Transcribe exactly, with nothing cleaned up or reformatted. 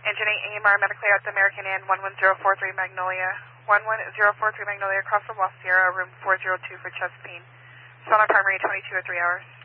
Engine eight A M R, medically out to American Inn, one one zero four three Magnolia. one one zero four three Magnolia, across from Los Sierra, room four zero two for chest pain. Sonar primary, twenty-two or three hours.